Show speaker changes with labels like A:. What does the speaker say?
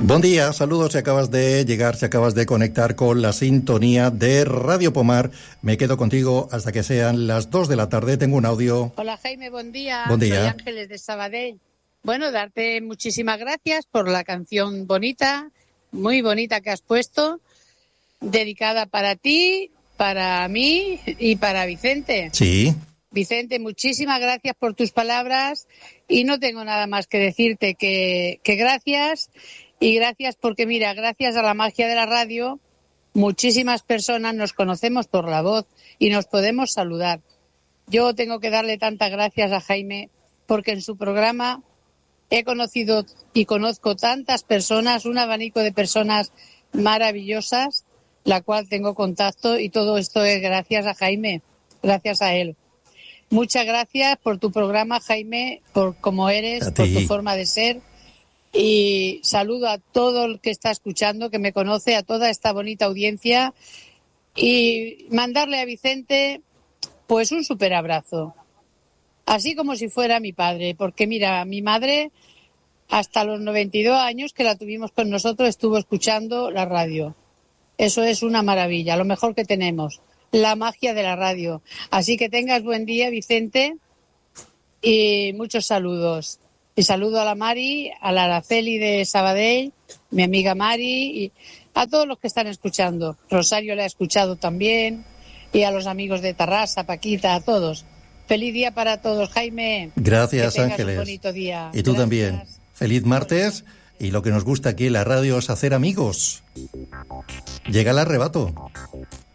A: Buen día, saludos. Si acabas de llegar, si acabas de conectar con la sintonía de Radio Pomar, me quedo contigo hasta que sean las 2 de la tarde. Tengo un audio.
B: Hola Jaime, buen día.
A: Buen día.
B: Soy Ángeles de Sabadell. Bueno, darte muchísimas gracias por la canción bonita, muy bonita que has puesto, dedicada para ti, para mí y para Vicente.
A: Sí.
B: Vicente, muchísimas gracias por tus palabras y no tengo nada más que decirte que gracias. Y gracias porque, mira, gracias a la magia de la radio, muchísimas personas nos conocemos por la voz y nos podemos saludar. Yo tengo que darle tantas gracias a Jaime porque en su programa he conocido y conozco tantas personas, un abanico de personas maravillosas, la cual tengo contacto, y todo esto es gracias a Jaime, gracias a él. Muchas gracias por tu programa, Jaime, por cómo eres, por tu forma de ser. Y saludo a todo el que está escuchando, que me conoce, a toda esta bonita audiencia, y mandarle a Vicente pues un súper abrazo, así como si fuera mi padre, porque mira, mi madre hasta los 92 años que la tuvimos con nosotros estuvo escuchando la radio. Eso es una maravilla, lo mejor que tenemos, la magia de la radio. Así que tengas buen día, Vicente, y muchos saludos. Y saludo a la Mari, a la Araceli de Sabadell, mi amiga Mari, y a todos los que están escuchando. Rosario le ha escuchado también, y a los amigos de Tarrasa, Paquita, a todos. Feliz día para todos, Jaime.
A: Gracias,
B: que tengas
A: Ángeles.
B: Un bonito día.
A: Y tú también. Feliz martes. Y lo que nos gusta aquí en la radio es hacer amigos. Llega el arrebato.